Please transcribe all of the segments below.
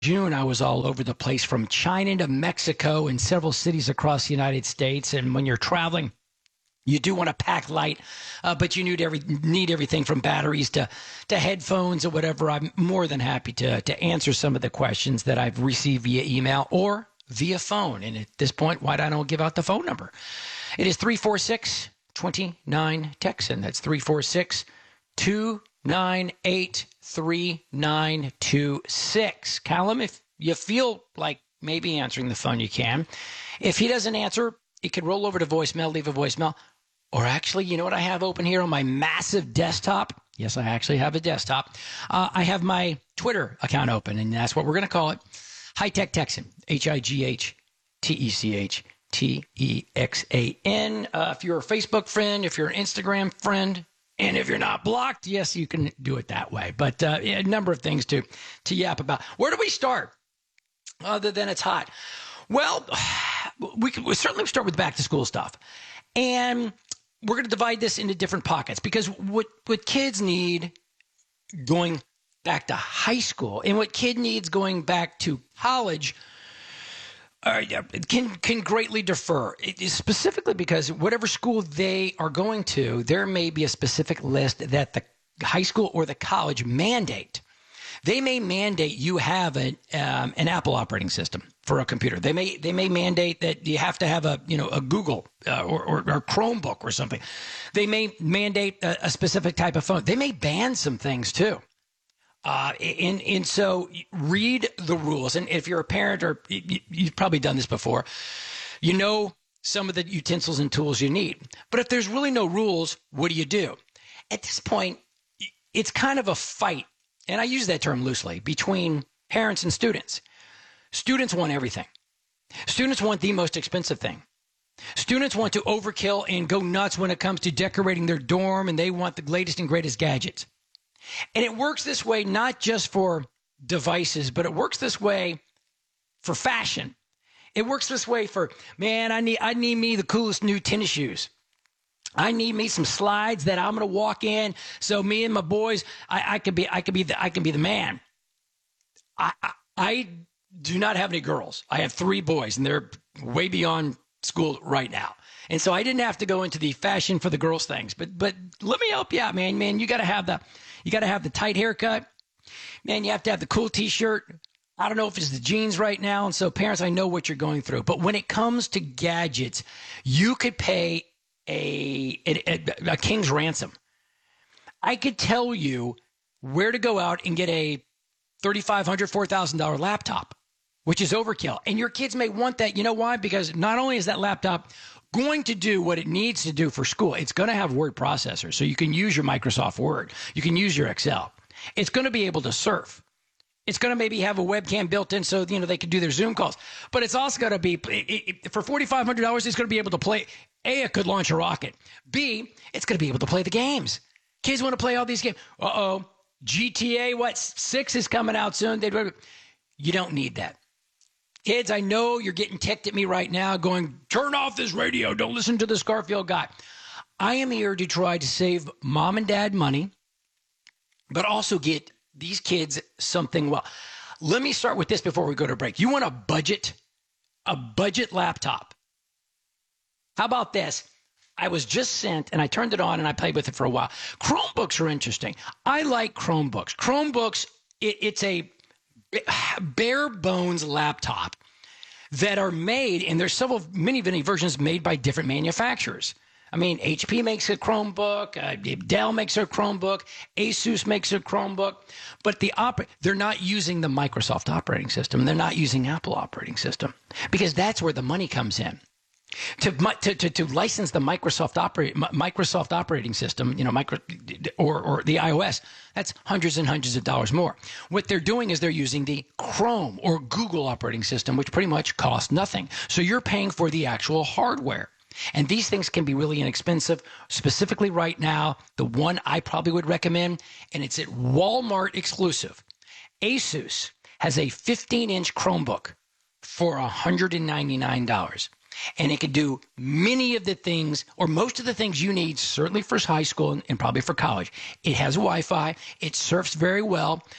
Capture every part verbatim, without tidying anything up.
June, I was all over the place from China to Mexico and several cities across the United States. And when you're traveling, you do want to pack light, uh, but you need every need everything from batteries to to headphones or whatever. I'm more than happy to to answer some of the questions that I've received via email or via phone. And at this point, why don't I give out the phone number? It is three four six, two nine, Texan. That's three four six, two nine eight, three nine two six. Callum, if you feel like maybe answering the phone, you can. If he doesn't answer, it could roll over to voicemail, leave a voicemail. Or actually, you know what I have open here on my massive desktop? Yes, I actually have a desktop. Uh, I have my Twitter account open, and that's what we're going to call it. High Tech Texan, H I G H T E C H T E X A N. Uh, if you're a Facebook friend, if you're an Instagram friend, and if you're not blocked, yes, you can do it that way. But uh, a number of things to, to yap about. Where do we start other than it's hot? Well, we can we certainly start with back to school stuff. And we're going to divide this into different pockets because what, what kids need going back to high school and what kid needs going back to college uh, can can greatly differ. It is specifically because whatever school they are going to, there may be a specific list that the high school or the college mandate. They may mandate you have an um, an Apple operating system for a computer. They may they may mandate that you have to have a you know a Google uh, or, or or Chromebook or something. They may mandate a, a specific type of phone. They may ban some things too. Uh, and and so read the rules. And if you're a parent or you, you've probably done this before, you know some of the utensils and tools you need. But if there's really no rules, what do you do? At this point, it's kind of a fight. And I use that term loosely, between parents and students. Students want everything. Students want the most expensive thing. Students want to overkill and go nuts when it comes to decorating their dorm, and they want the latest and greatest gadgets. And it works this way not just for devices, but it works this way for fashion. It works this way for, man, I need I need me the coolest new tennis shoes. I need me some slides that I'm going to walk in, so me and my boys, I, I could be, I could be, the, I can be the man. I, I, I do not have any girls. I have three boys, and they're way beyond school right now, and so I didn't have to go into the fashion for the girls things. But, but let me help you out, man. Man, you got to have the, you got to have the tight haircut. Man, you have to have the cool T-shirt. I don't know if it's the jeans right now, and so parents, I know what you're going through. But when it comes to gadgets, you could pay A, a, a king's ransom. I could tell you where to go out and get a thirty-five hundred dollars, four thousand dollars laptop, which is overkill. And your kids may want that. You know why? Because not only is that laptop going to do what it needs to do for school, it's going to have word processors. So you can use your Microsoft Word. You can use your Excel. It's going to be able to surf. It's going to maybe have a webcam built in so, you know, they can do their Zoom calls. But it's also going to be, it, it, for forty-five hundred dollars, it's going to be able to play. A, it could launch a rocket. B, it's going to be able to play the games. Kids want to play all these games. Uh-oh, G T A, what, six is coming out soon. They'd, you don't need that. Kids, I know you're getting ticked at me right now going, turn off this radio. Don't listen to this Garfield guy. I am here to try to save mom and dad money, but also get these kids something well. Let me start with this before we go to break. You want a budget, a budget laptop. How about this? I was just sent, and I turned it on, and I played with it for a while. Chromebooks are interesting. I like Chromebooks. Chromebooks, it, it's a bare bones laptop that are made, and there's several, many, many versions made by different manufacturers. I mean, H P makes a Chromebook, uh, Dell makes a Chromebook, Asus makes a Chromebook, but the oper- they're not using the Microsoft operating system. They're not using Apple operating system because that's where the money comes in. To, to to to license the Microsoft operate Microsoft operating system, you know, micro or or the iOS, that's hundreds and hundreds of dollars more. What they're doing is they're using the Chrome or Google operating system, which pretty much costs nothing. So you're paying for the actual hardware. And these things can be really inexpensive. Specifically right now, the one I probably would recommend, and it's at Walmart exclusive. Asus has a fifteen inch Chromebook for one hundred ninety-nine dollars. And it can do many of the things, or most of the things you need, certainly for high school and, and probably for college. It has Wi-Fi. It surfs very well.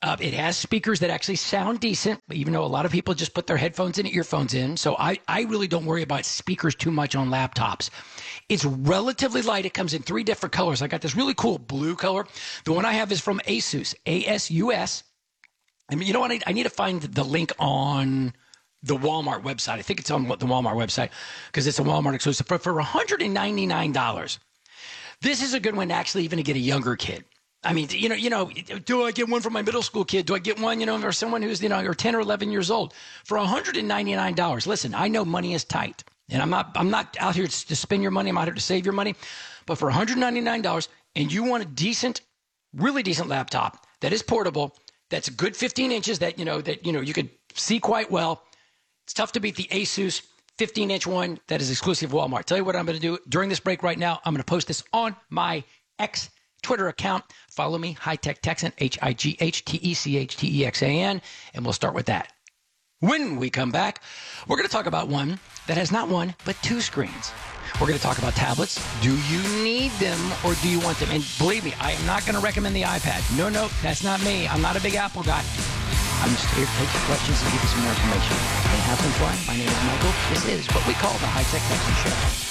Uh, it has speakers that actually sound decent, even though a lot of people just put their headphones and earphones in. So I, I really don't worry about speakers too much on laptops. It's relatively light. It comes in three different colors. I got this really cool blue color. The one I have is from Asus, A S U S. I mean, you know what? I, I need to find the link on the Walmart website. I think it's on the Walmart website because it's a Walmart exclusive. For, for one hundred ninety-nine dollars, this is a good one to actually even to get a younger kid. I mean, you know, you know, do I get one for my middle school kid? Do I get one, you know, or someone who's, you know, or ten or eleven years old for one hundred ninety-nine dollars? Listen, I know money is tight, and I'm not, I'm not out here to spend your money. I'm out here to save your money. But for one hundred ninety-nine dollars, and you want a decent, really decent laptop that is portable, that's a good fifteen inches, that, you know, that, you know, you could see quite well. It's tough to beat the Asus fifteen inch one that is exclusive to Walmart. Tell you what I'm going to do during this break right now. I'm going to post this on my X Twitter account. Follow me, High Tech Texan, H I G H T E C H T E X A N, and we'll start with that. When we come back, we're going to talk about one that has not one, but two screens. We're going to talk about tablets. Do you need them or do you want them? And believe me, I am not going to recommend the iPad. No, no, that's not me. I'm not a big Apple guy. I'm just here to take your questions and give you some more information. And have some fun. My name is Michael. This is what we call the High Tech Texan Show.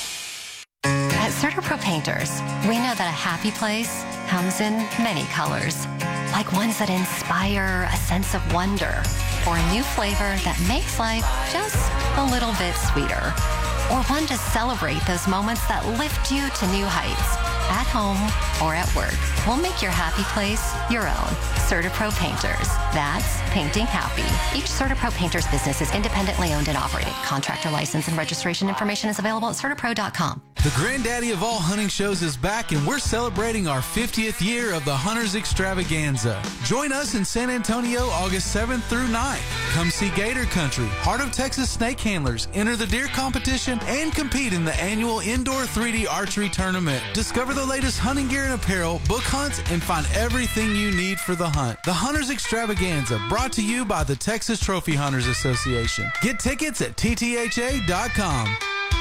At CertaPro Painters, we know that a happy place comes in many colors, like ones that inspire a sense of wonder, or a new flavor that makes life just a little bit sweeter, or one to celebrate those moments that lift you to new heights, at home or at work. We'll make your happy place your own. CertaPro Painters. That's painting happy. Each CertaPro Painters business is independently owned and operated. Contractor license and registration information is available at Certapro dot com. The granddaddy of all hunting shows is back, and we're celebrating our fiftieth year of the Hunters Extravaganza. Join us in San Antonio August seventh through ninth. Come see Gator Country, Heart of Texas Snake Handlers, enter the deer competition, and compete in the annual indoor three D archery tournament. Discover the latest hunting gear and apparel, book hunts, and find everything you need for the hunt. The Hunters Extravaganza, brought to you by the Texas Trophy Hunters Association. Get tickets at T T H A dot com.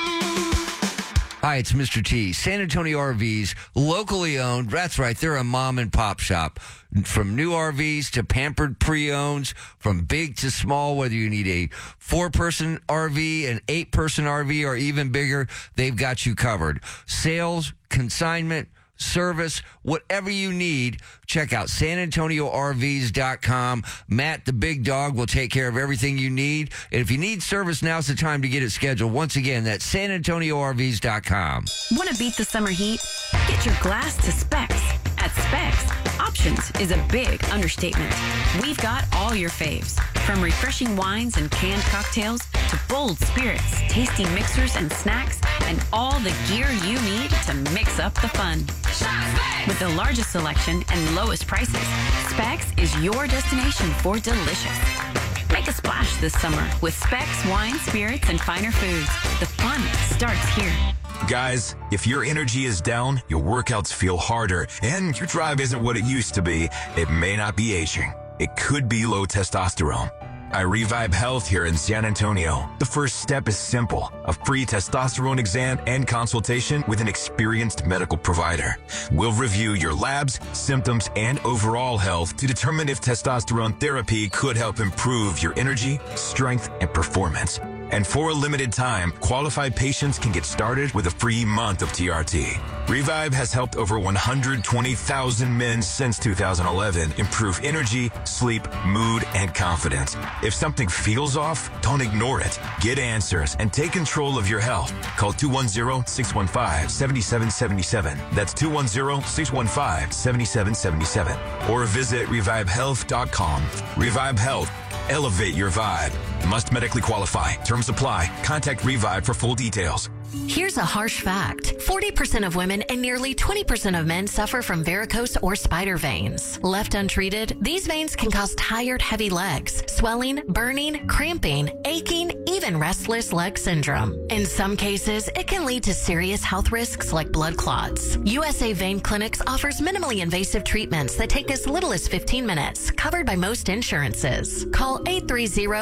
Hi, it's Mister T. San Antonio R Vs, locally owned. That's right, they're a mom and pop shop. From new R Vs to pampered pre-owns, from big to small, whether you need a four-person R V, an eight-person R V, or even bigger, they've got you covered. Sales, consignment, service, whatever you need, check out San Antonio R Vs dot com. Matt, the big dog, will take care of everything you need. And if you need service, now's the time to get it scheduled. Once again, that's San Antonio R Vs dot com. Want to beat the summer heat? Get your glass to Specs. At Specs, options is a big understatement. We've got all your faves, from refreshing wines and canned cocktails to bold spirits, tasty mixers and snacks, and all the gear you need to mix up the fun. With the largest selection and lowest prices, Specs is your destination for delicious. Make a splash this summer with Specs wine, spirits, and finer foods. The fun starts here. Guys, if your energy is down, your workouts feel harder, and your drive isn't what it used to be, it may not be aging. It could be low testosterone. At Revive Health here in San Antonio, the first step is simple: a free testosterone exam and consultation with an experienced medical provider. We'll review your labs, symptoms, and overall health to determine if testosterone therapy could help improve your energy, strength, and performance. And for a limited time, qualified patients can get started with a free month of T R T. Revive has helped over one hundred twenty thousand men since two thousand eleven improve energy, sleep, mood, and confidence. If something feels off, don't ignore it. Get answers and take control of your health. Call two one zero, six one five, seven seven seven seven. That's two one zero, six one five, seven seven seven seven. Or visit revive health dot com. Revive Health. Elevate your vibe. Must medically qualify. Terms apply. Contact Revive for full details. Here's a harsh fact. forty percent of women and nearly twenty percent of men suffer from varicose or spider veins. Left untreated, these veins can cause tired, heavy legs, swelling, burning, cramping, aching, even restless leg syndrome. In some cases, it can lead to serious health risks like blood clots. U S A Vein Clinics offers minimally invasive treatments that take as little as fifteen minutes, covered by most insurances. Call eight three zero, two two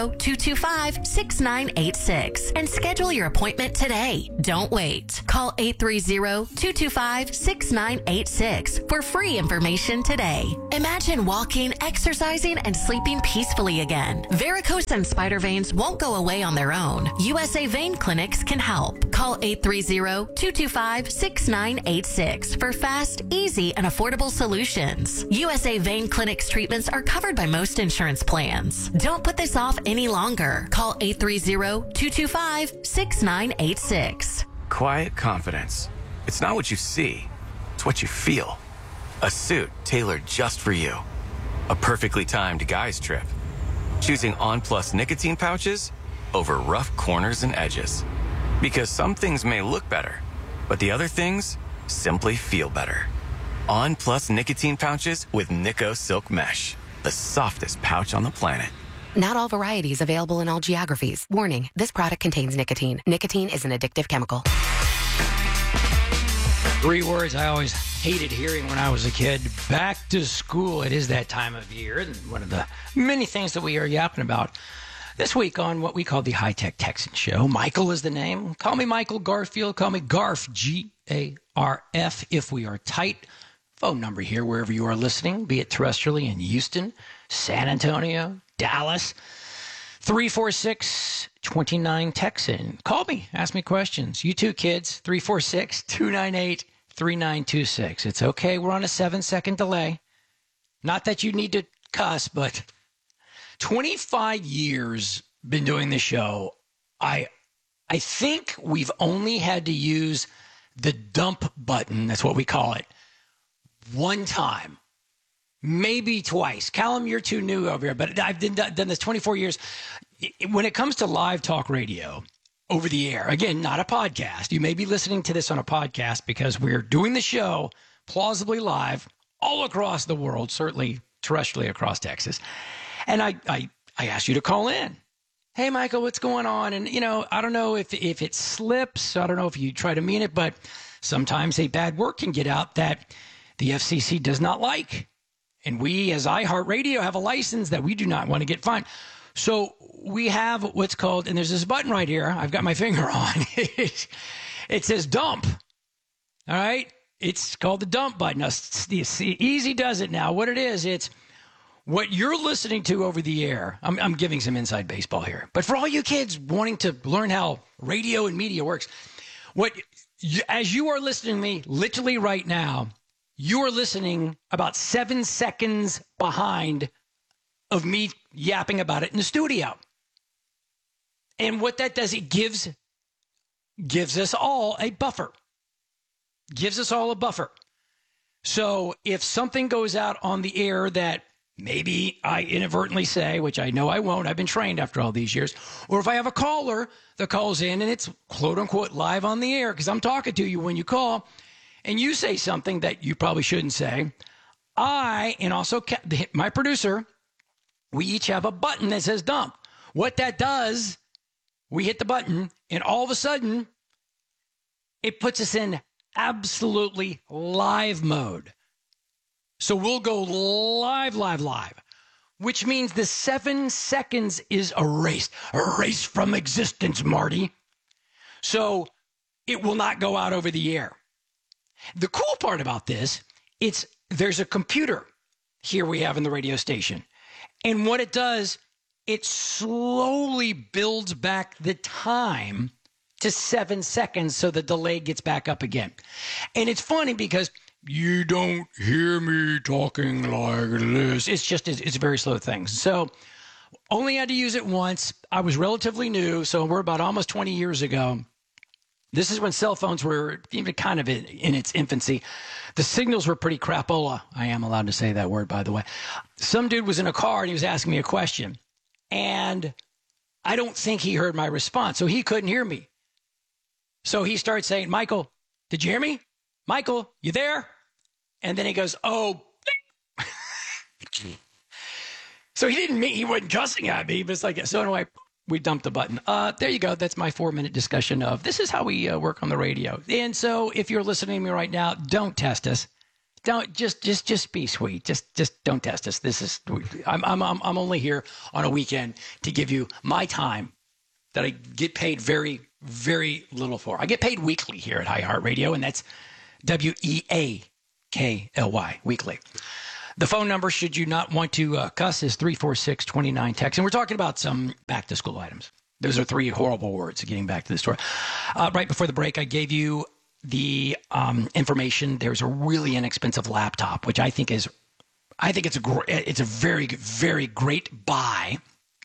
two five, six nine eight six and schedule your appointment today. Don't wait. Call eight three zero, two two five, six nine eight six for free information today. Imagine walking, exercising, and sleeping peacefully again. Varicose and spider veins won't go away on their own. U S A Vein Clinics can help. Call eight three zero, two two five, six nine eight six for fast, easy, and affordable solutions. U S A Vein Clinics treatments are covered by most insurance plans. Don't put this off any longer. Call eight three zero, two two five, six nine eight six. Quiet confidence. It's not what you see, it's what you feel. A suit tailored just for you. A perfectly timed guy's trip. Choosing On Plus nicotine pouches over rough corners and edges. Because some things may look better, but the other things simply feel better. On Plus nicotine pouches with Nico Silk Mesh. The softest pouch on the planet. Not all varieties available in all geographies. Warning, this product contains nicotine. Nicotine is an addictive chemical. Three words I always hated hearing when I was a kid. Back to school. It is that time of year. And one of the many things that we are yapping about this week on what we call the High Tech Texan Show. Michael is the name. Call me Michael Garfield. Call me Garf, G A R F, if we are tight. Phone number here wherever you are listening, be it terrestrially in Houston, San Antonio, Dallas, three four six, two nine Texan. Call me. Ask me questions. You too, kids. three four six, two nine eight, three nine two six. It's okay. We're on a seven-second delay. Not that you need to cuss, but twenty-five years been doing the show. I I think we've only had to use the dump button, that's what we call it, one time, maybe twice. Callum, you're too new over here, but I've done, done this twenty-four years. When it comes to live talk radio over the air, again, not a podcast. You may be listening to this on a podcast because we're doing the show plausibly live all across the world, certainly terrestrially across Texas. And I, I, I asked you to call in. Hey, Michael, what's going on? And, you know, I don't know if, if it slips. I don't know if you try to mean it, but sometimes a bad word can get out that the F C C does not like. And we, as iHeartRadio, have a license that we do not want to get fined. So we have what's called, and there's this button right here. I've got my finger on. It says dump. All right? It's called the dump button. Now, Easy does it now. What it is, it's what you're listening to over the air. I'm, I'm giving some inside baseball here. But for all you kids wanting to learn how radio and media works, what as you are listening to me literally right now, you are listening about seven seconds behind of me yapping about it in the studio. And what that does, it gives, gives us all a buffer. Gives us all a buffer. So if something goes out on the air that maybe I inadvertently say, which I know I won't, I've been trained after all these years, or if I have a caller that calls in and it's quote unquote live on the air, because I'm talking to you when you call, and you say something that you probably shouldn't say, I, and also my producer, we each have a button that says dump. What that does, we hit the button, and all of a sudden, it puts us in absolutely live mode. So we'll go live, live, live, which means the seven seconds is erased. Erased from existence, Marty. So it will not go out over the air. The cool part about this, it's there's a computer here we have in the radio station. And what it does, it slowly builds back the time to seven seconds so the delay gets back up again. And it's funny because you don't hear me talking like this. It's just, it's, it's a very slow thing. So only had to use it once. I was relatively new, so we're about almost twenty years ago. This is when cell phones were even kind of in, in its infancy. The signals were pretty crapola. I am allowed to say that word, by the way. Some dude was in a car and he was asking me a question. And I don't think he heard my response, so he couldn't hear me. So he starts saying, Michael, did you hear me? Michael, you there? And then he goes, oh. So he didn't mean, he wasn't cussing at me, but it's like, so anyway, we dumped the button. Uh, there you go. That's my four-minute discussion of this is how we uh, work on the radio. And so if you're listening to me right now, don't test us. don't just just just be sweet. Just just don't test us. This is I'm I'm I'm only here on a weekend to give you my time that I get paid very very little for. I get paid weekly here at iHeartRadio, and that's W E A K L Y weekly. The phone number, should you not want to uh, cuss, is three four six, two nine text. And we're talking about some back-to-school items. Those are three horrible words, getting back to the story. Uh, right before the break, I gave you the um, information. There's a really inexpensive laptop, which I think is, I think it's a, gr- it's a very, very great buy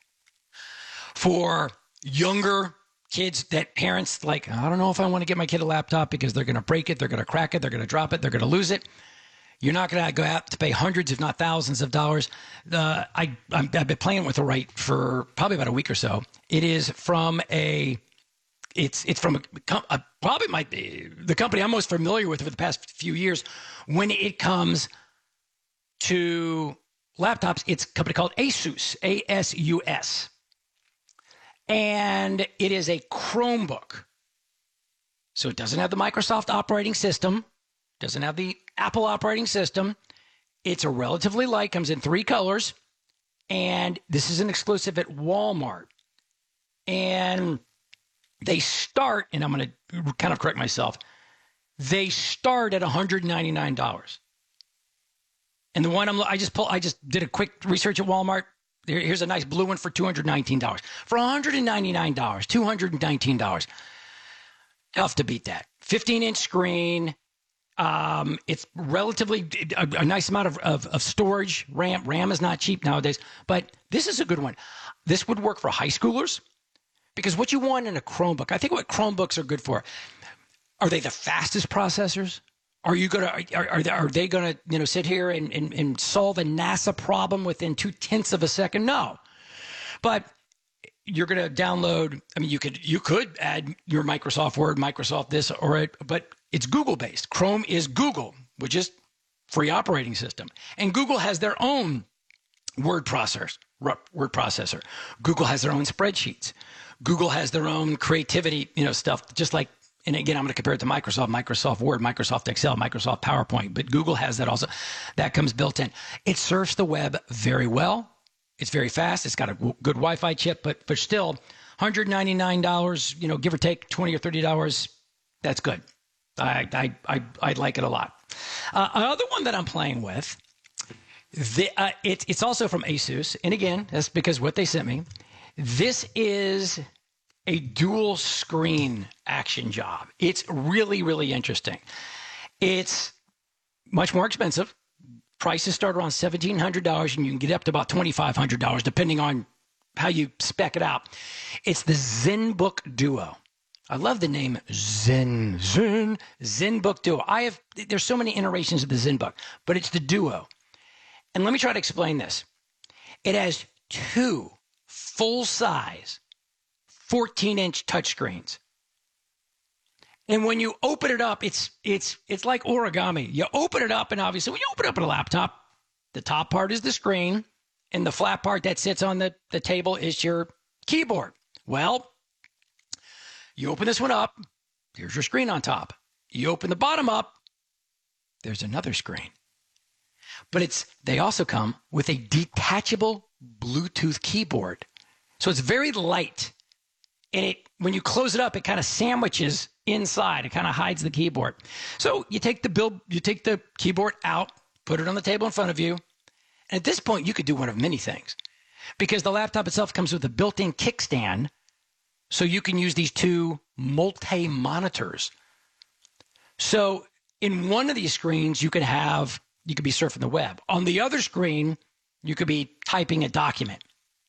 for younger kids that parents like, I don't know if I want to get my kid a laptop because they're going to break it, they're going to crack it, they're going to drop it, they're going to lose it. You're not going to go out to pay hundreds, if not thousands of dollars. Uh, I, I've been playing with the right for probably about a week or so. It is from a, it's it's from a, a probably my the company I'm most familiar with for the past few years. When it comes to laptops, it's a company called Asus, A S U S, and it is a Chromebook. So it doesn't have the Microsoft operating system. Doesn't have the Apple operating system. It's a relatively light, comes in three colors, and this is an exclusive at Walmart. And they start, and I'm going to kind of correct myself, they start at one hundred ninety-nine dollars. And the one I'm, I just pulled, I just did a quick research at Walmart. There, here's a nice blue one for two hundred nineteen dollars. For one hundred ninety-nine dollars, two hundred nineteen dollars. Tough to beat that. fifteen-inch screen. Um, it's relatively a, a nice amount of, of, of storage. RAM RAM is not cheap nowadays, but this is a good one. This would work for high schoolers because what you want in a Chromebook, I think what Chromebooks are good for, are they the fastest processors? Are you gonna are are they, are they gonna you know sit here and, and, and solve a NASA problem within two tenths of a second? No, but you're gonna download. I mean, you could you could add your Microsoft Word, Microsoft this or it, but it's Google based. Chrome is Google, which is free operating system, and Google has their own word processor. Word processor. Google has their own spreadsheets. Google has their own creativity, you know, stuff. Just like, and again, I'm going to compare it to Microsoft, Microsoft Word, Microsoft Excel, Microsoft PowerPoint. But Google has that also. That comes built in. It surfs the web very well. It's very fast. It's got a good Wi-Fi chip, but but still, one hundred ninety-nine dollars, you know, give or take twenty or thirty dollars. That's good. I I I I like it a lot. Uh, another one that I'm playing with, the, uh, it, it's also from Asus, and again, that's because what they sent me. This is a dual screen action job. It's really really interesting. It's much more expensive. Prices start around seventeen hundred dollars, and you can get up to about twenty-five hundred dollars, depending on how you spec it out. It's the ZenBook Duo. I love the name Zen, Zen, ZenBook Duo. I have, there's so many iterations of the ZenBook, but it's the Duo. And let me try to explain this. It has two full-size fourteen-inch touchscreens. And when you open it up, it's it's it's like origami. You open it up, and obviously when you open up a laptop, the top part is the screen, and the flat part that sits on the, the table is your keyboard. Well, you open this one up, there's your screen on top. You open the bottom up, there's another screen. But it's they also come with a detachable Bluetooth keyboard. So it's very light. And it when you close it up, it kind of sandwiches inside. It kind of hides the keyboard. So you take the build, you take the keyboard out, put it on the table in front of you. And at this point, you could do one of many things because the laptop itself comes with a built-in kickstand. So you can use these two multi-monitors. So in one of these screens, you could have, you could be surfing the web. On the other screen, you could be typing a document.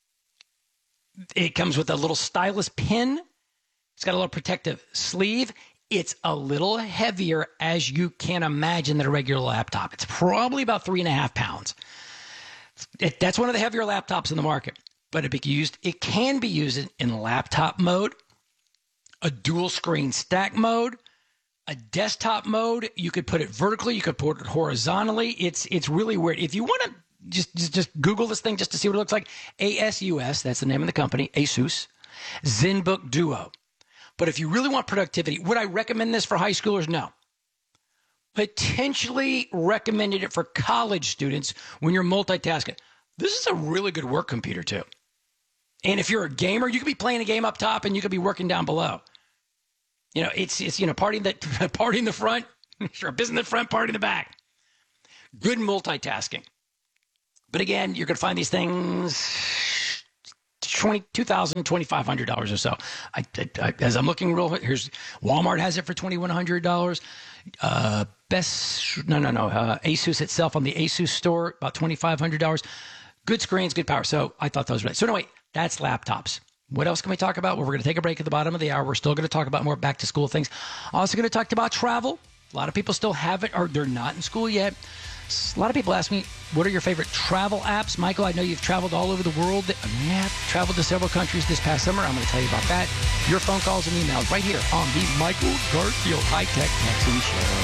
It comes with a little stylus pin. It's got a little protective sleeve. It's a little heavier, as you can imagine, than a regular laptop. It's probably about three and a half pounds. It, that's one of the heavier laptops in the market. But it, be used, it can be used in, in laptop mode, a dual screen stack mode, a desktop mode. You could put it vertically. You could put it horizontally. It's it's really weird. If you want to just, just, just Google this thing just to see what it looks like, A S U S, that's the name of the company, Asus, ZenBook Duo. But if you really want productivity, would I recommend this for high schoolers? No. potentially recommended it for college students when you're multitasking. This is a really good work computer, too. And if you're a gamer, you could be playing a game up top and you could be working down below. You know, it's, it's you know, party in the, party in the front, sure, business in the front, party in the back. Good multitasking. But again, you're going to find these things two thousand dollars, twenty-five hundred dollars or so. I, I, as I'm looking real, here's Walmart has it for twenty-one hundred dollars. Uh, best, no, no, no. Uh, Asus itself on the Asus store, about twenty-five hundred dollars. Good screens, good power. So I thought those were right. So anyway, that's laptops. What else can we talk about? Well, we're going to take a break at the bottom of the hour. We're still going to talk about more back to school things. Also going to talk about travel. A lot of people still haven't, or they're not in school yet. A lot of people ask me, what are your favorite travel apps? Michael, I know you've traveled all over the world. I mean, yeah, traveled to several countries this past summer. I'm going to tell you about that. Your phone calls and emails right here on the Michael Garfield High Tech Texan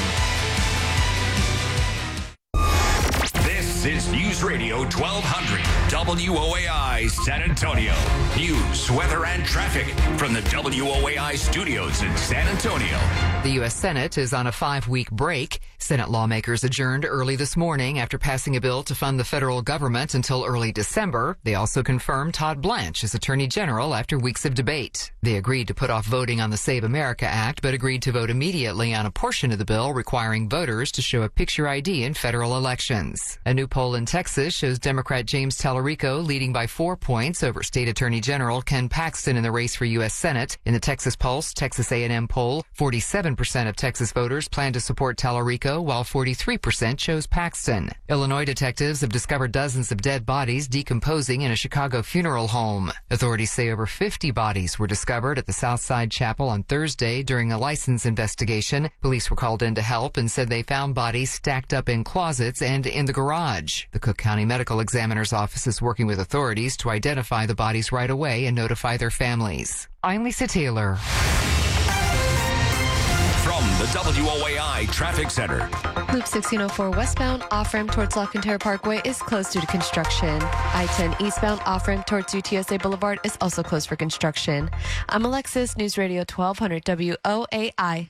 Show. This is News Radio twelve hundred W O A I San Antonio. News, weather, and traffic from the W O A I studios in San Antonio. The U S Senate is on a five-week break. Senate lawmakers adjourned early this morning after passing a bill to fund the federal government until early December. They also confirmed Todd Blanche as Attorney General after weeks of debate. They agreed to put off voting on the Save America Act, but agreed to vote immediately on a portion of the bill requiring voters to show a picture I D in federal elections. A new poll in Texas shows Democrat James Tallarico leading by four points over State Attorney General Ken Paxton in the race for U S Senate. In the Texas Pulse, Texas A and M poll, forty-seven percent of Texas voters plan to support Tallarico, while forty-three percent chose Paxton. Illinois detectives have discovered dozens of dead bodies decomposing in a Chicago funeral home. Authorities say over fifty bodies were discovered at the Southside Chapel on Thursday during a license investigation. Police were called in to help and said they found bodies stacked up in closets and in the garage. The Cook County Medical Examiner's Office is working with authorities to identify the bodies right away and notify their families. I'm Lisa Taylor. From the W O A I Traffic Center. Loop sixteen oh four westbound off-ramp towards La Cantera Parkway is closed due to construction. I ten eastbound off-ramp towards U T S A Boulevard is also closed for construction. I'm Alexis, News Radio twelve hundred W O A I.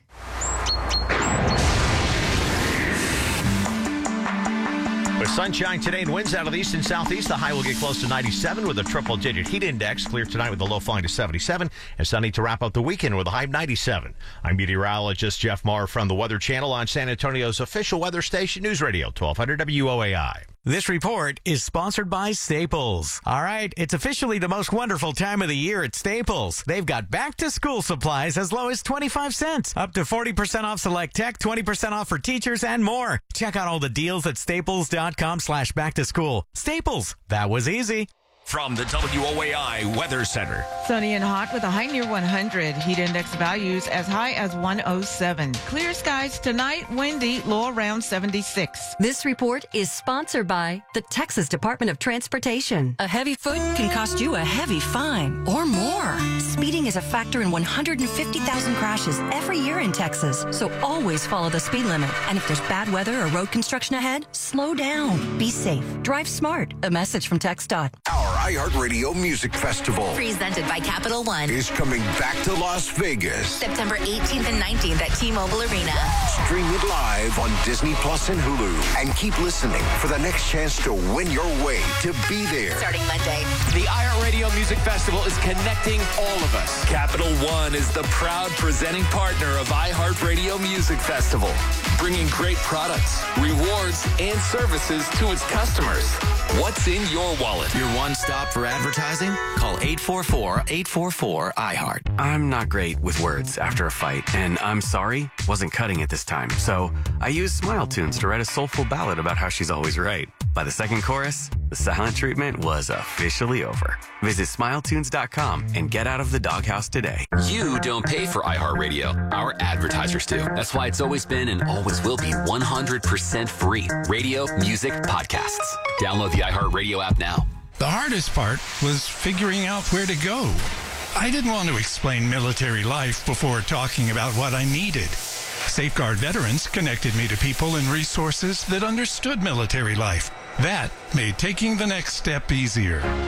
With sunshine today and winds out of the east and southeast, the high will get close to ninety-seven with a triple-digit heat index. Clear tonight with the low falling to seventy-seven, and sunny to wrap up the weekend with a high of ninety-seven. I'm meteorologist Jeff Marr from the Weather Channel on San Antonio's official weather station, News Radio twelve hundred W O A I. This report is sponsored by Staples. All right, it's officially the most wonderful time of the year at Staples. They've got back-to-school supplies as low as twenty-five cents, up to forty percent off select tech, twenty percent off for teachers, and more. Check out all the deals at staples.com slash back-to-school. Staples, that was easy. From the W O A I Weather Center. Sunny and hot with a high near one hundred. Heat index values as high as one oh seven. Clear skies tonight, windy, low around seventy-six. This report is sponsored by the Texas Department of Transportation. A heavy foot can cost you a heavy fine or more. Speeding is a factor in one hundred fifty thousand crashes every year in Texas, so always follow the speed limit. And if there's bad weather or road construction ahead, slow down. Be safe. Drive smart. A message from TxDOT. Our iHeartRadio Music Festival, presented by Capital One, is coming back to Las Vegas September eighteenth and nineteenth at T-Mobile Arena. Stream it live on Disney Plus and Hulu, and keep listening for the next chance to win your way to be there. Starting Monday. The iHeartRadio Music Festival is connecting all of us. Capital One is the proud presenting partner of iHeartRadio Music Festival, bringing great products, rewards, and services to its customers. What's in your wallet? Your one-stop for advertising? Call eight four four, eight four four, I heart. I'm not great with words after a fight, and I'm sorry wasn't cutting it this time. So I used Smile Tunes to write a soulful ballad about how she's always right. By the second chorus, the silent treatment was officially over. Visit smile tunes dot com and get out of the doghouse today. You don't pay for iHeartRadio. Our advertisers do. That's why it's always been and always will be one hundred percent free. Radio, music, podcasts. Download the iHeartRadio app now. The hardest part was figuring out where to go. I didn't want to explain military life before talking about what I needed. Safeguard Veterans connected me to people and resources that understood military life. That made taking the next step easier.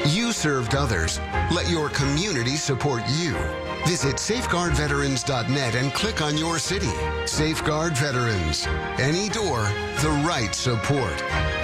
You served others. Let your community support you. Visit safeguard veterans dot net and click on your city. Safeguard Veterans. Any door, the right support.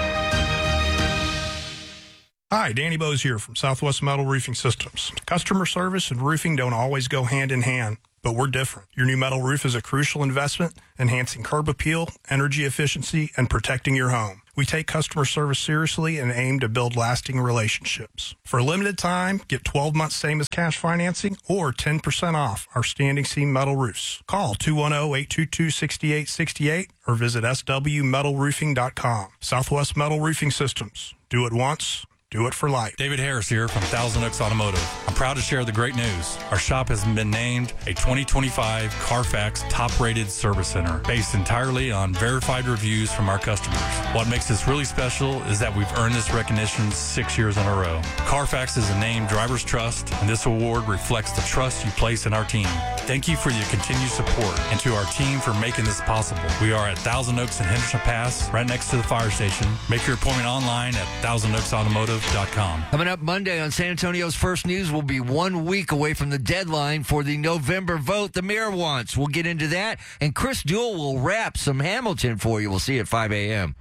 Hi, Danny Bose here from Southwest Metal Roofing Systems. Customer service and roofing don't always go hand in hand, but we're different. Your new metal roof is a crucial investment, enhancing curb appeal, energy efficiency, and protecting your home. We take customer service seriously and aim to build lasting relationships. For a limited time, get twelve months same as cash financing or ten percent off our standing seam metal roofs. Call two one zero, eight two two, six eight six eight or visit S W metal roofing dot com. Southwest Metal Roofing Systems. Do it once. Do it for life. David Harris here from Thousand Oaks Automotive. I'm proud to share the great news. Our shop has been named a twenty twenty-five Carfax top-rated service center based entirely on verified reviews from our customers. What makes this really special is that we've earned this recognition six years in a row. Carfax is a name drivers trust, and this award reflects the trust you place in our team. Thank you for your continued support and to our team for making this possible. We are at Thousand Oaks and Henderson Pass, right next to the fire station. Make your appointment online at thousand oaks automotive dot com. Coming up Monday on San Antonio's First News, we'll be one week away from the deadline for the November vote the mayor wants. We'll get into that, and Chris Duell will wrap some Hamilton for you. We'll see you at five a.m.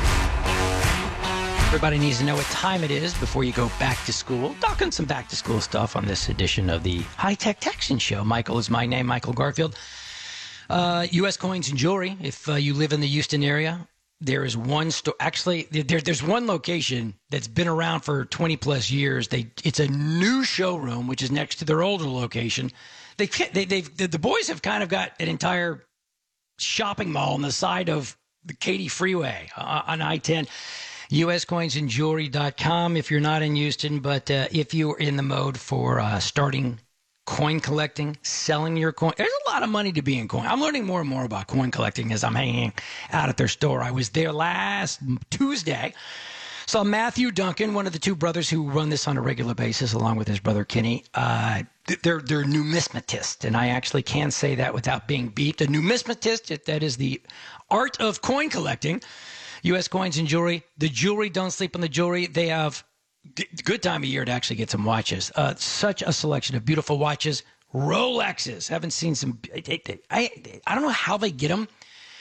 Everybody needs to know what time it is before you go back to school. Talking some back to school stuff on this edition of the High Tech Texan Show. Michael is my name, Michael Garfield. Uh, U S Coins and Jewelry. If uh, you live in the Houston area, there is one store. Actually, there, there's one location that's been around for twenty plus years. They it's a new showroom, which is next to their older location. They, they they've the boys have kind of got an entire shopping mall on the side of the Katy Freeway uh, on I ten. U S coins and jewelry dot com if you're not in Houston, but uh, if you're in the mode for uh, starting coin collecting, selling your coin. There's a lot of money to be in coin. I'm learning more and more about coin collecting as I'm hanging out at their store. I was there last Tuesday. Saw Matthew Duncan, one of the two brothers who run this on a regular basis, along with his brother Kenny. Uh, they're they're numismatists, and I actually can say that without being beeped. A numismatist, that is the art of coin collecting. U S Coins and Jewelry. The jewelry, don't sleep on the jewelry. They have good time of year to actually get some watches. Uh, such a selection of beautiful watches. Rolexes. Haven't seen some. I I don't know how they get them.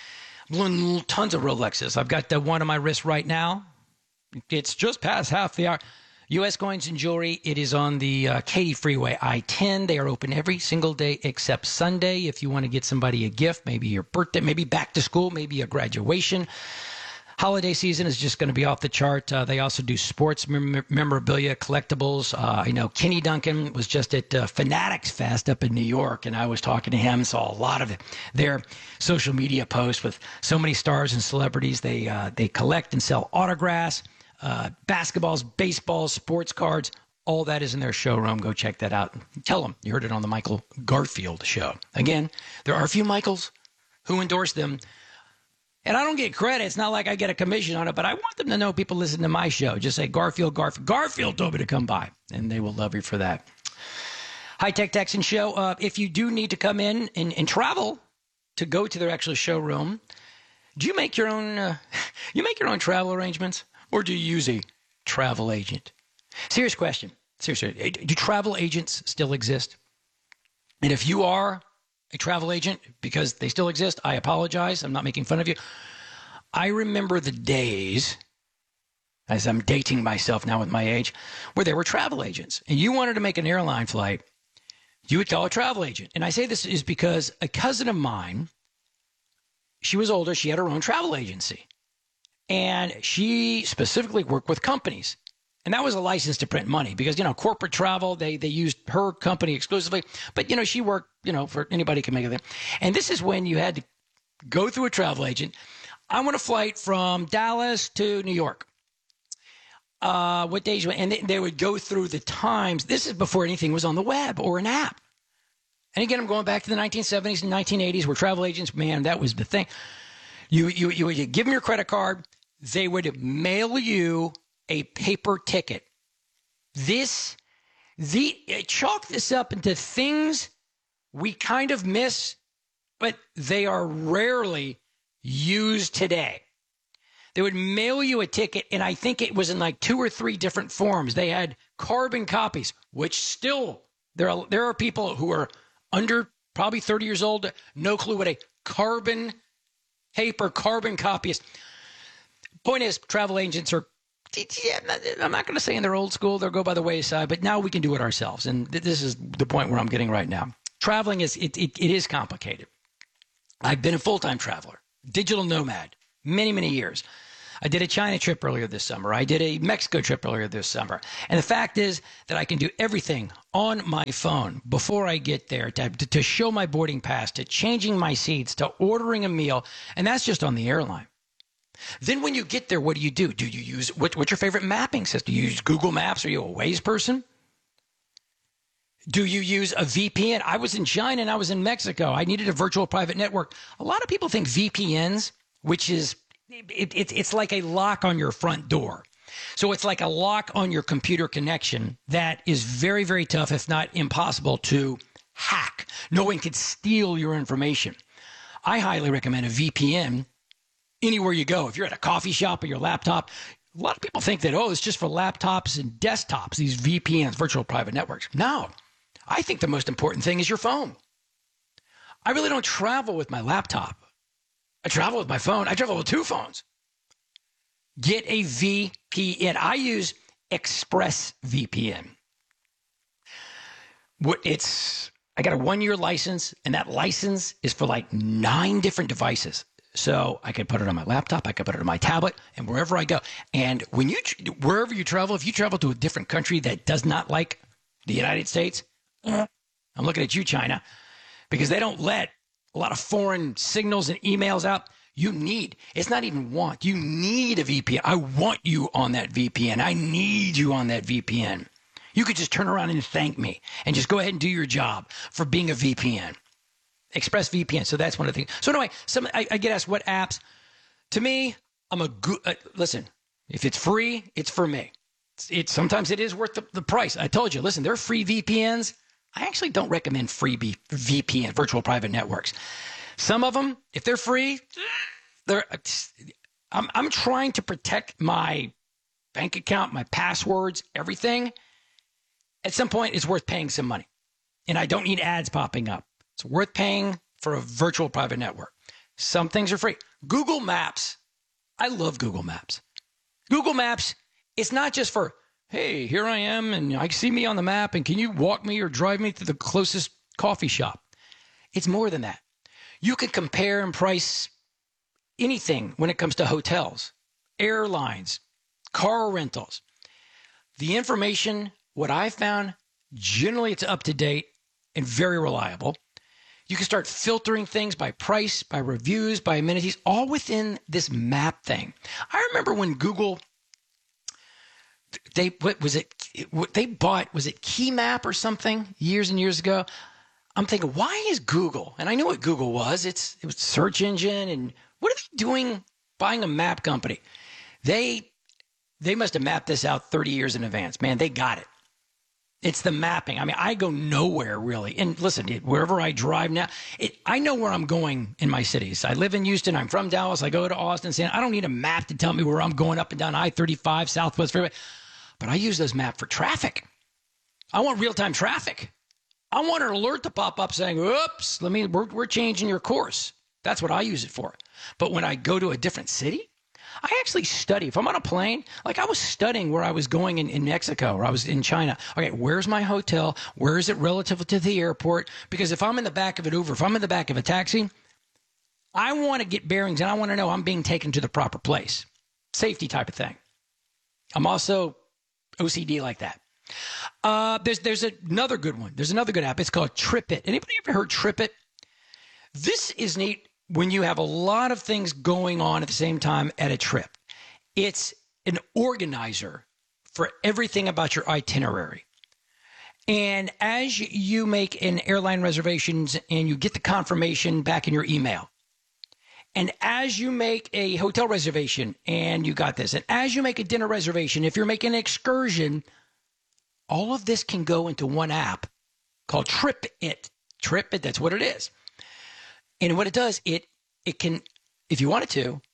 Tons of Rolexes. I've got the one on my wrist right now. It's just past half the hour. U S Coins and Jewelry. It is on the uh, Katy Freeway, I ten. They are open every single day except Sunday. If you want to get somebody a gift, maybe your birthday, maybe back to school, maybe a graduation. Holiday season is just going to be off the chart. Uh, they also do sports mem- memorabilia, collectibles. Uh, I know Kenny Duncan was just at uh, Fanatics Fest up in New York, and I was talking to him. Saw a lot of their social media posts with so many stars and celebrities. They uh, they collect and sell autographs, uh, basketballs, baseballs, sports cards. All that is in their showroom. Go check that out. Tell them you heard it on the Michael Garfield Show. Again, there are a few Michaels who endorse them. And I don't get credit. It's not like I get a commission on it, but I want them to know people listen to my show. Just say, Garfield, Garfield. Garfield told me to come by, and they will love you for that. High Tech Texan Show. Uh, if you do need to come in and, and travel to go to their actual showroom, do you make your own uh, you make your own travel arrangements, or do you use a travel agent? Serious question. Seriously, do travel agents still exist? And if you are a travel agent, because they still exist, I apologize. I'm not making fun of you. I remember the days, as I'm dating myself now with my age, where there were travel agents. And you wanted to make an airline flight, you would call a travel agent. And I say this is because a cousin of mine, she was older, she had her own travel agency. And she specifically worked with companies. And that was a license to print money because, you know, corporate travel, they they used her company exclusively. But, you know, she worked, you know, for anybody can make it. And this is when you had to go through a travel agent. I want a flight from Dallas to New York. Uh, what days? And they, they would go through the times. This is before anything was on the web or an app. And again, I'm going back to the nineteen seventies and nineteen eighties where travel agents, man, that was the thing. You, you, you would give them your credit card. They would mail you a paper ticket. This, the chalk this up into things we kind of miss, but they are rarely used today. They would mail you a ticket, and I think it was in like two or three different forms. They had carbon copies, which still, there are, there are people who are under probably thirty years old, no clue what a carbon paper carbon copy is. Point is, travel agents are, yeah, I'm not going to say in their old school, they'll go by the wayside, but now we can do it ourselves. And th- this is the point where I'm getting right now. Traveling is, it, it, it is complicated. I've been a full-time traveler, digital nomad, many, many years. I did a China trip earlier this summer. I did a Mexico trip earlier this summer. And the fact is that I can do everything on my phone before I get there, to, to show my boarding pass, to changing my seats, to ordering a meal. And that's just on the airline. Then when you get there, what do you do? Do you use, what, what's your favorite mapping system? Do you use Google Maps? Are you a Waze person? Do you use a V P N? I was in China and I was in Mexico. I needed a virtual private network. A lot of people think V P Ns, which is, it, it, it's like a lock on your front door. So it's like a lock on your computer connection that is very, very tough, if not impossible, to hack. No one can steal your information. I highly recommend a V P N anywhere you go. If you're at a coffee shop or your laptop, a lot of people think that, oh, it's just for laptops and desktops, these V P Ns, virtual private networks. No, I think the most important thing is your phone. I really don't travel with my laptop. I travel with my phone. I travel with two phones. Get a V P N. I use ExpressVPN. What it's, I got a one-year license, and that license is for like nine different devices. So I could put it on my laptop, I could put it on my tablet, and wherever I go. And when you, wherever you travel, if you travel to a different country that does not like the United States, I'm looking at you, China, because they don't let a lot of foreign signals and emails out. You need, it's not even want, you need a V P N. I want you on that V P N. I need you on that V P N. You could just turn around and thank me and just go ahead and do your job for being a V P N. ExpressVPN. So that's one of the things. So anyway, some, I, I get asked what apps. To me, I'm a good, uh, listen, if it's free, it's for me. It's, it, sometimes it is worth the, the price. I told you, listen, they're free V P Ns. I actually don't recommend free B, V P N, virtual private networks. Some of them, if they're free, they're, I'm, I'm trying to protect my bank account, my passwords, everything. At some point, it's worth paying some money. And I don't need ads popping up. It's worth paying for a virtual private network. Some things are free. Google Maps. I love Google Maps. Google Maps, it's not just for, hey, here I am, and I see me on the map, and can you walk me or drive me to the closest coffee shop? It's more than that. You can compare and price anything when it comes to hotels, airlines, car rentals. The information, what I found, generally it's up to date and very reliable. You can start filtering things by price, by reviews, by amenities, all within this map thing. I remember when Google, they what was it? What they bought, was it Key Map or something years and years ago? I'm thinking, why is Google? And I knew what Google was. It's it was a search engine, and what are they doing buying a map company? They they must have mapped this out thirty years in advance. Man, they got it. It's the mapping. I mean, I go nowhere really. And listen, wherever I drive now, it, I know where I'm going in my cities. I live in Houston. I'm from Dallas. I go to Austin. San, I don't need a map to tell me where I'm going up and down I thirty-five, Southwest Freeway. But I use those maps for traffic. I want real-time traffic. I want an alert to pop up saying, oops, let me, we're, we're changing your course. That's what I use it for. But when I go to a different city, I actually study. If I'm on a plane, like I was studying where I was going in, in Mexico, or I was in China. Okay, where's my hotel? Where is it relative to the airport? Because if I'm in the back of an Uber, if I'm in the back of a taxi, I want to get bearings and I want to know I'm being taken to the proper place. Safety type of thing. I'm also O C D like that. Uh, there's there's another good one. There's another good app. It's called TripIt. Anybody ever heard TripIt? This is neat when you have a lot of things going on at the same time at a trip. It's an organizer for everything about your itinerary. And as you make an airline reservations and you get the confirmation back in your email, and as you make a hotel reservation and you got this, and as you make a dinner reservation, if you're making an excursion, all of this can go into one app called TripIt. TripIt, that's what it is. And what it does, it it can, if you want it to,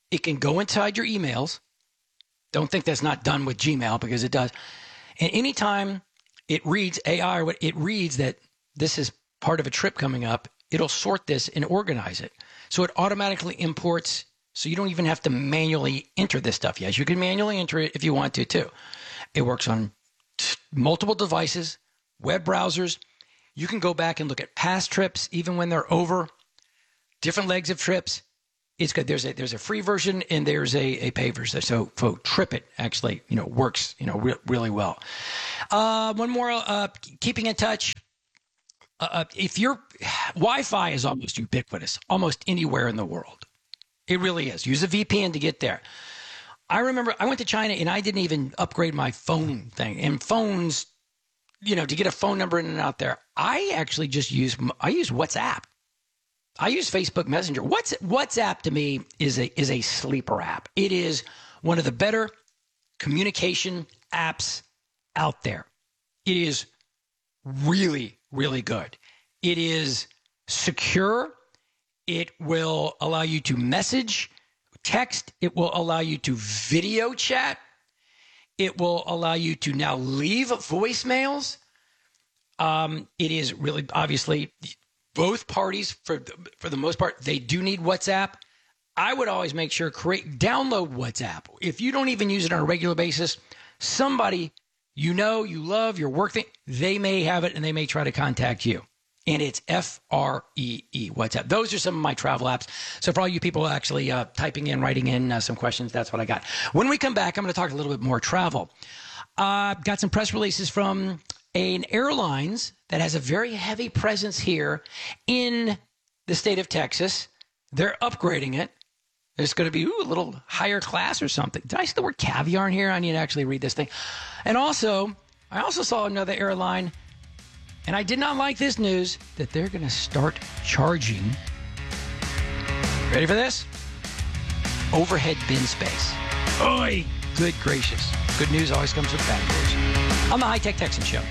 It can go inside your emails. Don't think that's not done with Gmail, because it does. And anytime it reads A I, or what it reads that this is part of a trip coming up, it'll sort this and organize it. So it automatically imports, so you don't even have to manually enter this stuff. Yes, you can manually enter it if you want to, too. It works on multiple devices, web browsers. You can go back and look at past trips, even when they're over, different legs of trips. It's good. There's a there's a free version and there's a, a paid version. So, so TripIt actually, you know, works, you know, re- really well. Uh, one more, uh, keeping in touch. Uh, if your Wi-Fi is almost ubiquitous, almost anywhere in the world, it really is. Use a V P N to get there. I remember I went to China and I didn't even upgrade my phone thing. And phones, you know, to get a phone number in and out there, I actually just use I use WhatsApp. I use Facebook Messenger. What's WhatsApp to me is a is a sleeper app. It is one of the better communication apps out there. It is really, really good. It is secure. It will allow you to message, text. It will allow you to video chat. It will allow you to now leave voicemails. Um, it is really, obviously, both parties, for for the most part, they do need WhatsApp. I would always make sure, create, download WhatsApp. If you don't even use it on a regular basis, somebody you know, you love, your work thing, they may have it and they may try to contact you. And it's F R E E, WhatsApp. Those are some of my travel apps. So for all you people actually uh, typing in, writing in uh, some questions, that's what I got. When we come back, I'm going to talk a little bit more travel. Uh, got some press releases from an airlines that has a very heavy presence here in the state of Texas. They're upgrading it. It's going to be ooh, a little higher class or something. Did I see the word caviar in here? I need to actually read this thing. And also, I also saw another airline, and I did not like this news, that they're going to start charging, ready for this? Overhead bin space. Oy, good gracious. Good news always comes with bad news. On the High Tech Texan Show.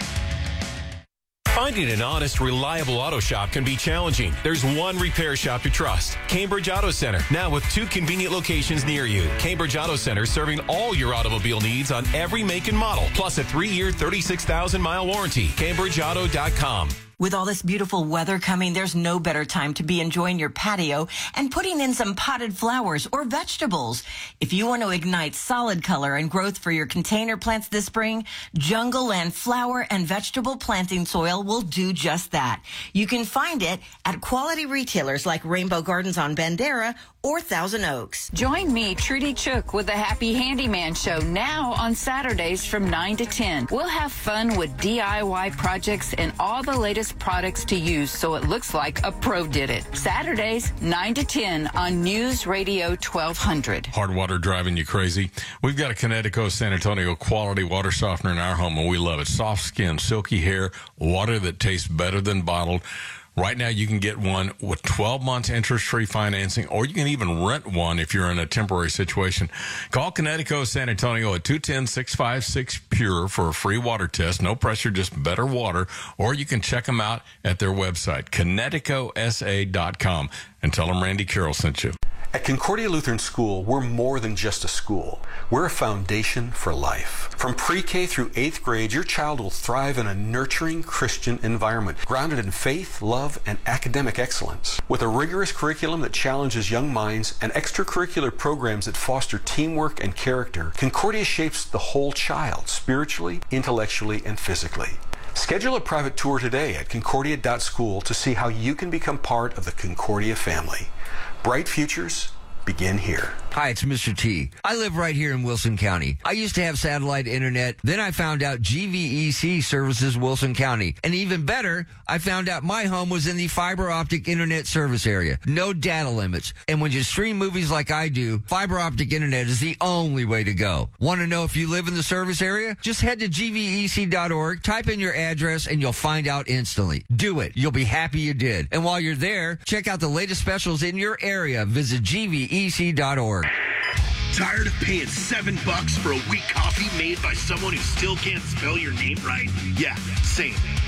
Finding an honest, reliable auto shop can be challenging. There's one repair shop to trust. Cambridge Auto Center. Now with two convenient locations near you. Cambridge Auto Center serving all your automobile needs on every make and model. Plus a three-year, thirty-six thousand mile warranty. Cambridge Auto dot com. With all this beautiful weather coming, there's no better time to be enjoying your patio and putting in some potted flowers or vegetables. If you want to ignite solid color and growth for your container plants this spring, Jungle Land flower and vegetable planting soil will do just that. You can find it at quality retailers like Rainbow Gardens on Bandera or Thousand Oaks. Join me, Trudy Chook, with the Happy Handyman Show now on Saturdays from nine to ten. We'll have fun with D I Y projects and all the latest products to use so it looks like a pro did it. Saturdays, nine to ten on News Radio twelve hundred. Hard water driving you crazy? We've got a Connecticut San Antonio quality water softener in our home, and we love it. Soft skin, silky hair, water that tastes better than bottled. Right now, you can get one with twelve months interest-free financing, or you can even rent one if you're in a temporary situation. Call Connecticut San Antonio at two one zero, six five six, P U R E for a free water test. No pressure, just better water. Or you can check them out at their website, Connecticut S A dot com, and tell them Randy Carroll sent you. At Concordia Lutheran School, we're more than just a school. We're a foundation for life. From pre-K through eighth grade, your child will thrive in a nurturing Christian environment, grounded in faith, love, and academic excellence. With a rigorous curriculum that challenges young minds and extracurricular programs that foster teamwork and character, Concordia shapes the whole child, spiritually, intellectually, and physically. Schedule a private tour today at concordia dot school to see how you can become part of the Concordia family. Bright futures begin here. Hi, it's Mister T. I live right here in Wilson County. I used to have satellite internet. Then I found out G V E C services Wilson County. And even better, I found out my home was in the fiber optic internet service area. No data limits. And when you stream movies like I do, fiber optic internet is the only way to go. Want to know if you live in the service area? Just head to G V E C dot org, type in your address, and you'll find out instantly. Do it. You'll be happy you did. And while you're there, check out the latest specials in your area. Visit G V E C dot org. Tired of paying seven bucks for a weak coffee made by someone who still can't spell your name right? Yeah, same.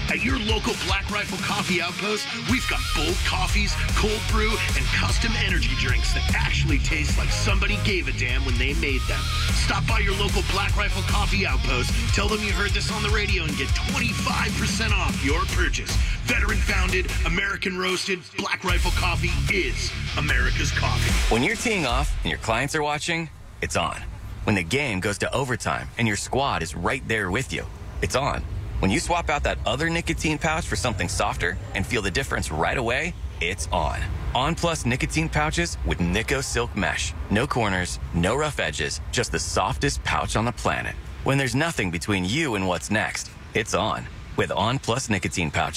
At your local Black Rifle Coffee Outpost, we've got bold coffees, cold brew, and custom energy drinks that actually taste like somebody gave a damn when they made them. Stop by your local Black Rifle Coffee Outpost, tell them you heard this on the radio, and get twenty-five percent off your purchase. Veteran-founded, American-roasted, Black Rifle Coffee is America's coffee. When you're teeing off and your clients are watching, it's on. When the game goes to overtime and your squad is right there with you, it's on. When you swap out that other nicotine pouch for something softer and feel the difference right away, it's on. On Plus nicotine pouches with Nico Silk Mesh. No corners, no rough edges, just the softest pouch on the planet. When there's nothing between you and what's next, it's on with On Plus nicotine pouches.